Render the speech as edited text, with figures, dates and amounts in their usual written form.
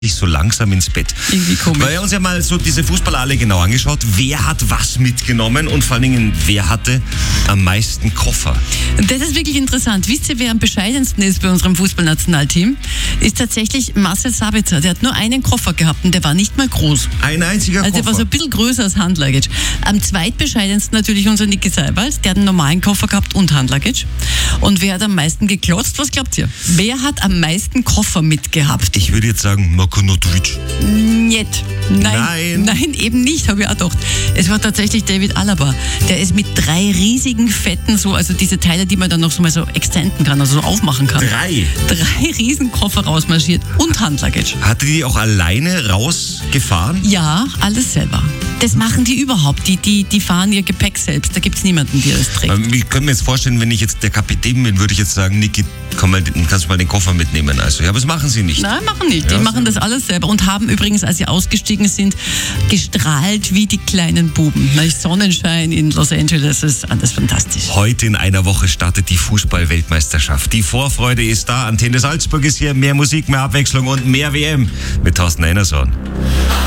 ich so langsam ins Bett. Irgendwie komisch. Weil wir uns ja mal so diese Fußballer alle genau angeschaut. Wer hat was mitgenommen und vor allen Dingen, wer hatte am meisten Koffer? Das ist wirklich interessant. Wisst ihr, wer am bescheidensten ist bei unserem Fußballnationalteam? Ist tatsächlich Marcel Sabitzer. Der hat nur einen Koffer gehabt und der war nicht mal groß. Ein einziger Also der war Koffer. so ein bisschen größer als Handluggage. Am zweitbescheidensten natürlich unser Niki Seiwald. Der hat einen normalen Koffer gehabt und Handluggage. Und wer hat am meisten geklotzt? Was glaubt ihr? Wer hat am meisten Koffer mitgehabt? Ich würde jetzt sagen, Marko Nautovic. Niet. Nein. Nein, eben nicht, habe ich auch gedacht. Es war tatsächlich David Alaba. Der ist mit 3 riesigen fetten, also diese Teile, die man dann noch so mal so extenden kann, also so aufmachen kann. 3. 3 Riesenkoffer rausmarschiert und Handluggage. Hatte die auch alleine rausgefahren? Ja, alles selber. Das machen die überhaupt. Die fahren ihr Gepäck selbst. Da gibt es niemanden, der das trägt. Ich könnte mir jetzt vorstellen, wenn ich jetzt der Kapitän bin, würde ich jetzt sagen, Niki, kannst du mal den Koffer mitnehmen. Also, ja, aber das machen sie nicht. Nein, machen nicht. Die machen das alles selber und haben übrigens, als sie ausgestiegen sind, gestrahlt wie die kleinen Buben. Sonnenschein in Los Angeles ist alles fantastisch. Heute in einer Woche startet die Fußball-Weltmeisterschaft. Die Vorfreude ist da. Antenne Salzburg ist hier. Mehr Musik, mehr Abwechslung und mehr WM mit Thorsten Einerson.